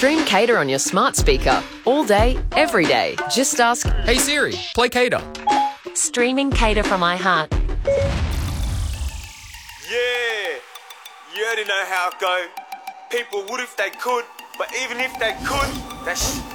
Stream Cater on your smart speaker all day, every day. Just ask, Hey Siri, play Cater. Streaming Cater from iHeart. Yeah, you already know how it go. People would if they could, but even if they could, that's